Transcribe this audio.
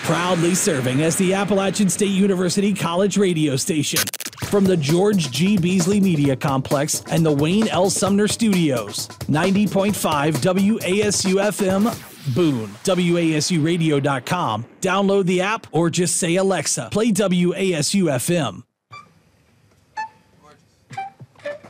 Proudly serving as the Appalachian State University College radio station. From the George G. Beasley Media Complex and the Wayne L. Sumner Studios. 90.5 WASU-FM, Boone. WASUradio.com. Download the app or just say, Alexa, play WASU-FM.